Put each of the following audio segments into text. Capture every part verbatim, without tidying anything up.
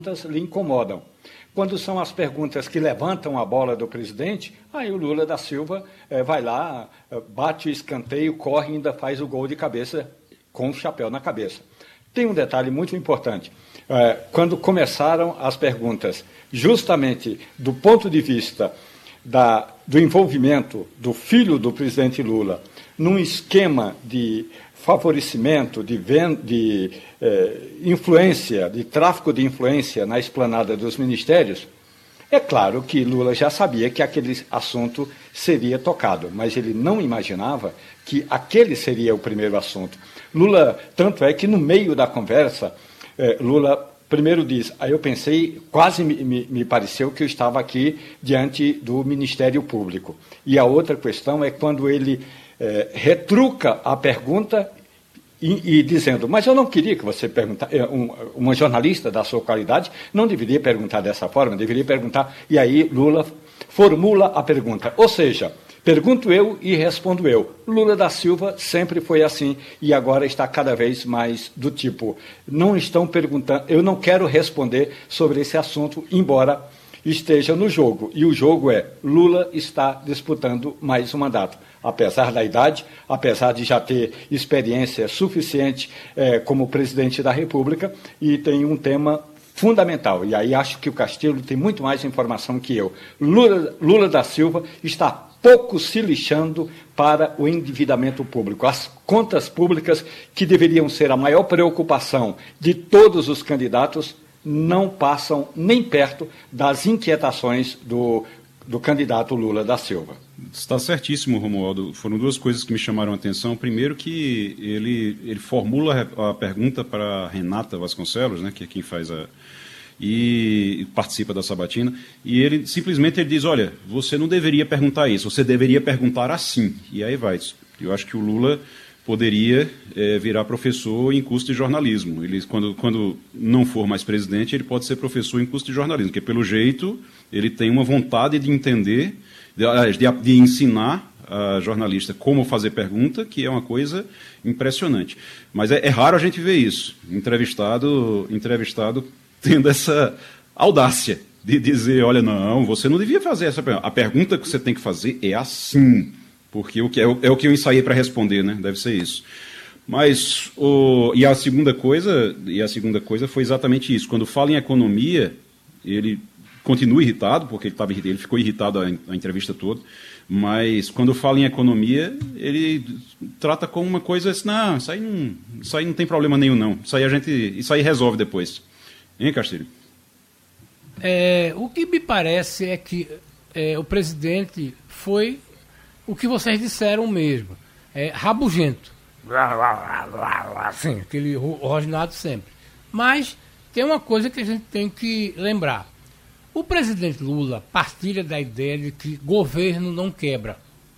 lhe incomodam. Quando são as perguntas que levantam a bola do presidente, aí o Lula da Silva eh, vai lá, bate o escanteio, corre e ainda faz o gol de cabeça com o chapéu na cabeça. Tem um detalhe muito importante. Eh, quando começaram as perguntas, justamente do ponto de vista da, do envolvimento do filho do presidente Lula num esquema de favorecimento, de, de eh, influência, de tráfico de influência na esplanada dos ministérios, é claro que Lula já sabia que aquele assunto seria tocado, mas ele não imaginava que aquele seria o primeiro assunto. Lula, tanto é que no meio da conversa, eh, Lula primeiro diz, aí eu pensei, quase me, me, me pareceu que eu estava aqui diante do Ministério Público. E a outra questão é quando ele É, retruca a pergunta e, e dizendo, mas eu não queria que você perguntasse, um, uma jornalista da sua qualidade não deveria perguntar dessa forma, deveria perguntar, e aí Lula formula a pergunta, ou seja, pergunto eu e respondo eu. Lula da Silva sempre foi assim e agora está cada vez mais do tipo, não estão perguntando, eu não quero responder sobre esse assunto, embora esteja no jogo, e o jogo é, Lula está disputando mais um mandato. Apesar da idade, apesar de já ter experiência suficiente eh, como presidente da República, e tem um tema fundamental, e aí acho que o Castilho tem muito mais informação que eu. Lula, Lula da Silva está pouco se lixando para o endividamento público. As contas públicas, que deveriam ser a maior preocupação de todos os candidatos, não passam nem perto das inquietações do, do candidato Lula da Silva. Está certíssimo, Romualdo. Foram duas coisas que me chamaram a atenção. Primeiro que ele, ele formula a pergunta para Renata Vasconcelos, né, que é quem faz a... e participa da sabatina, e ele simplesmente ele diz, olha, você não deveria perguntar isso, você deveria perguntar assim. E aí vai. Eu acho que o Lula poderia é, virar professor em curso de jornalismo. Ele, quando, quando não for mais presidente, ele pode ser professor em curso de jornalismo, porque, pelo jeito, ele tem uma vontade de entender, de, de, de ensinar a jornalista como fazer pergunta, que é uma coisa impressionante. Mas é, é raro a gente ver isso, entrevistado, entrevistado tendo essa audácia de dizer, olha, não, você não devia fazer essa pergunta. A pergunta que você tem que fazer é assim. Porque o que é, é o que eu ensaiei para responder, né? Deve ser isso. Mas o, e a segunda coisa, e a segunda coisa foi exatamente isso. Quando fala em economia, ele continua irritado, porque ele estava ele ficou irritado a, a entrevista toda. Mas quando fala em economia, ele trata como uma coisa assim, não, isso aí não, isso aí não tem problema nenhum, não. Isso aí a gente, isso aí resolve depois. Hein, Castilho? É, o que me parece é que é, o presidente foi o que vocês disseram mesmo, é rabugento, assim, aquele rosnado sempre. Mas tem uma coisa que a gente tem que lembrar. O presidente Lula partilha da ideia de que governo não quebra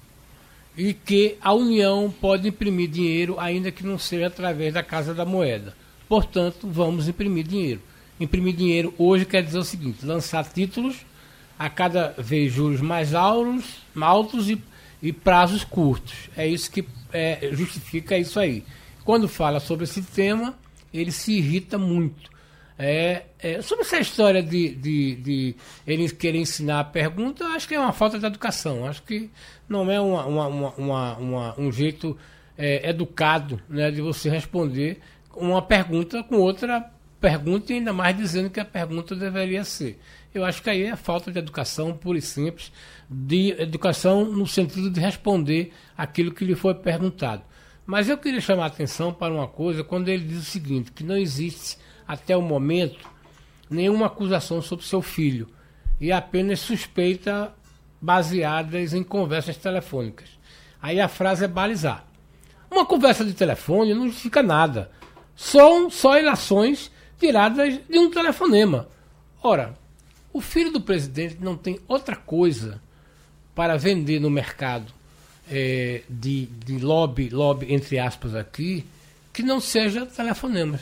e que a União pode imprimir dinheiro ainda que não seja através da Casa da Moeda. Portanto, vamos imprimir dinheiro. Imprimir dinheiro hoje quer dizer o seguinte, lançar títulos a cada vez juros mais altos, altos e e prazos curtos. É isso que é, justifica isso aí. Quando fala sobre esse tema, ele se irrita muito. É, é, sobre essa história de, de, de ele querer ensinar a pergunta, eu acho que é uma falta de educação. Acho que não é uma, uma, uma, uma, um jeito é, educado, né, de você responder uma pergunta com outra pergunta e ainda mais dizendo que a pergunta deveria ser. Eu acho que aí é falta de educação pura e simples, de educação no sentido de responder aquilo que lhe foi perguntado. Mas eu queria chamar a atenção para uma coisa, quando ele diz o seguinte, que não existe, até o momento, nenhuma acusação sobre seu filho, e apenas suspeita baseadas em conversas telefônicas. Aí a frase é balizar. Uma conversa de telefone não justifica nada. São só ilações tiradas de um telefonema. Ora, o filho do presidente não tem outra coisa para vender no mercado é, de, de lobby, lobby, entre aspas aqui, que não seja telefonemas.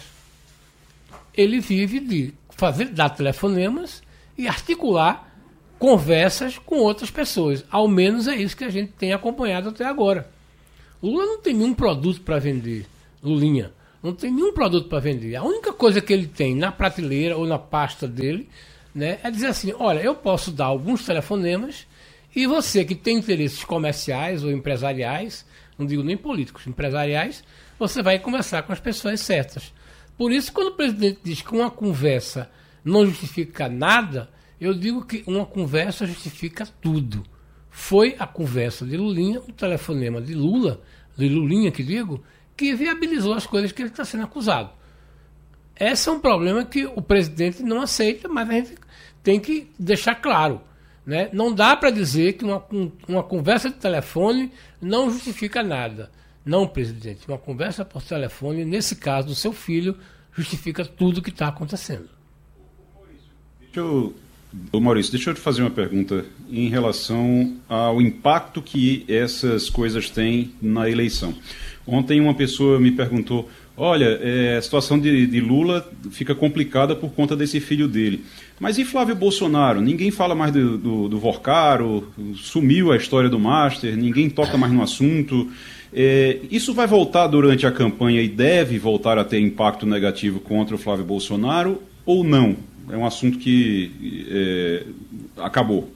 Ele vive de fazer, dar telefonemas e articular conversas com outras pessoas. Ao menos é isso que a gente tem acompanhado até agora. Lula não tem nenhum produto para vender, Lulinha. não tem nenhum produto para vender. A única coisa que ele tem na prateleira ou na pasta dele, né, é dizer assim, olha, eu posso dar alguns telefonemas e você que tem interesses comerciais ou empresariais, não digo nem políticos, empresariais, você vai conversar com as pessoas certas. Por isso, quando o presidente diz que uma conversa não justifica nada, eu digo que uma conversa justifica tudo. Foi a conversa de Lulinha, o telefonema de Lula, de Lulinha que digo, que viabilizou as coisas que ele está sendo acusado. Esse é um problema que o presidente não aceita, mas a gente tem que deixar claro, né? Não dá para dizer que uma, uma conversa de telefone não justifica nada. Não, presidente, uma conversa por telefone, nesse caso do seu filho, justifica tudo o que está acontecendo. Deixa eu, ô Maurício, deixa eu te fazer uma pergunta em relação ao impacto que essas coisas têm na eleição. Ontem uma pessoa me perguntou, olha, é, a situação de, de Lula fica complicada por conta desse filho dele. Mas e Flávio Bolsonaro? Ninguém fala mais do, do, do Vorcaro, sumiu a história do Master, ninguém toca mais no assunto. É, isso vai voltar durante a campanha e deve voltar a ter impacto negativo contra o Flávio Bolsonaro ou não? É um assunto que é, acabou.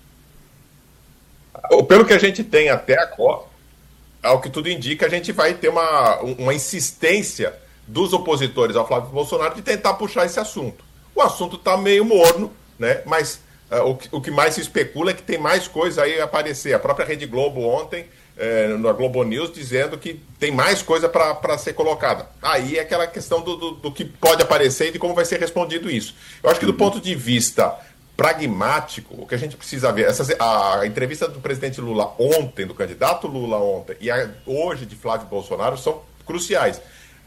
Pelo que a gente tem até agora, ao que tudo indica, a gente vai ter uma, uma insistência dos opositores ao Flávio Bolsonaro de tentar puxar esse assunto. O assunto está meio morno, né? Mas uh, o, que, o que mais se especula é que tem mais coisa aí a aparecer. A própria Rede Globo ontem, é, na Globo News, dizendo que tem mais coisa para ser colocada. Aí é aquela questão do, do, do que pode aparecer e de como vai ser respondido isso. Eu acho que do ponto de vista pragmático, o que a gente precisa ver, essa, a entrevista do presidente Lula ontem, do candidato Lula ontem, e a, hoje de Flávio Bolsonaro são cruciais.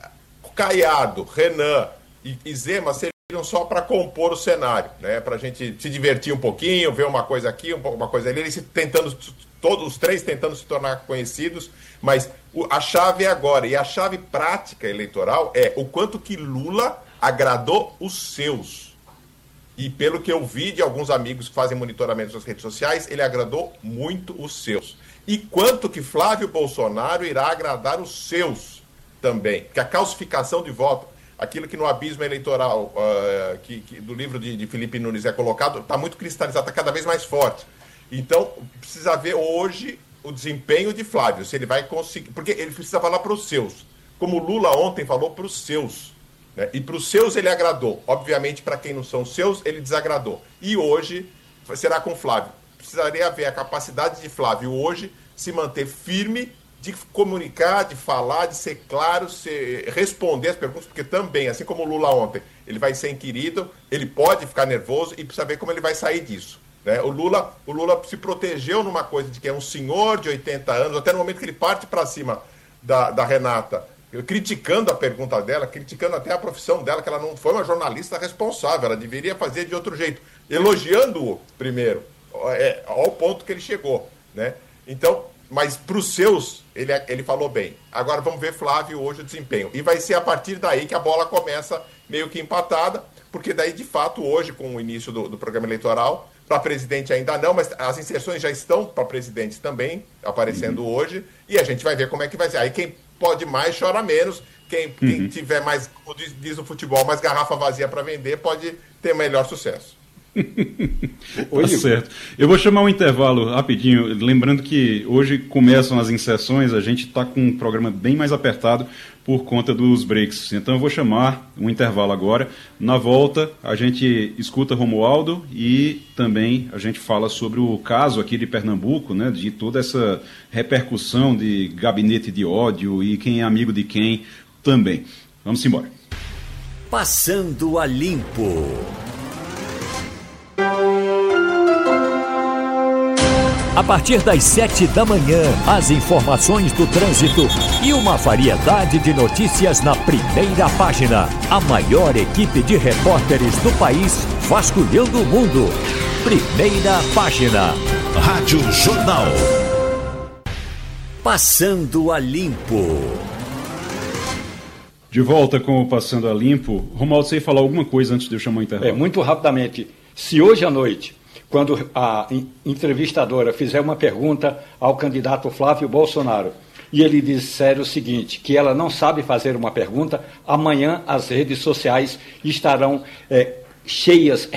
Caiado, Renan e, e Zema seriam só para compor o cenário, né? Para a gente se divertir um pouquinho, ver uma coisa aqui, uma coisa ali, eles tentando, todos os três tentando se tornar conhecidos, mas o, a chave é agora, e a chave prática eleitoral é o quanto que Lula agradou os seus. E pelo que eu vi de alguns amigos que fazem monitoramento nas redes sociais, ele agradou muito os seus. E quanto que Flávio Bolsonaro irá agradar os seus também. Porque a calcificação de voto, aquilo que no abismo eleitoral uh, que, que, do livro de, de Felipe Nunes é colocado, está muito cristalizado, está cada vez mais forte. Então, precisa ver hoje o desempenho de Flávio, se ele vai conseguir... Porque ele precisa falar para os seus. Como Lula ontem falou para os seus. Né? E para os seus ele agradou. Obviamente, para quem não são seus, ele desagradou. E hoje será com Flávio. Precisaria ver a capacidade de Flávio hoje se manter firme, de comunicar, de falar, de ser claro, ser, responder as perguntas, porque também, assim como o Lula ontem, ele vai ser inquirido, ele pode ficar nervoso e precisa ver como ele vai sair disso. Né? O Lula, o Lula se protegeu numa coisa de que é um senhor de oitenta anos, até no momento que ele parte para cima da, da Renata, criticando a pergunta dela, criticando até a profissão dela, que ela não foi uma jornalista responsável, ela deveria fazer de outro jeito, elogiando-o primeiro, é, ao ponto que ele chegou. Né? Então, mas para os seus, ele, ele falou bem. Agora vamos ver Flávio hoje o desempenho. E vai ser a partir daí que a bola começa meio que empatada, porque daí, de fato, hoje, com o início do, do programa eleitoral, para presidente ainda não, mas as inserções já estão para presidentes também, aparecendo uhum. hoje, e a gente vai ver como é que vai ser. Aí quem pode mais, chora menos. Quem, uhum. quem tiver mais, como diz, diz no futebol, mais garrafa vazia para vender, pode ter melhor sucesso. Tá certo. Eu vou chamar um intervalo rapidinho, lembrando que hoje começam as inserções, a gente está com um programa bem mais apertado por conta dos breaks. Então eu vou chamar um intervalo agora. Na volta, a gente escuta Romualdo e também a gente fala sobre o caso aqui de Pernambuco, né, de toda essa repercussão de gabinete de ódio e quem é amigo de quem também. Vamos embora. Passando a Limpo. A partir das sete da manhã, as informações do trânsito e uma variedade de notícias na primeira página. A maior equipe de repórteres do país vasculhando o mundo. Primeira página. Rádio Jornal. Passando a Limpo. De volta com o Passando a Limpo. Romualdo, você ia falar alguma coisa antes de eu chamar o intervalo? É, muito rapidamente. Se hoje à noite, quando a entrevistadora fizer uma pergunta ao candidato Flávio Bolsonaro, e ele disser o seguinte, que ela não sabe fazer uma pergunta, amanhã as redes sociais estarão é, cheias,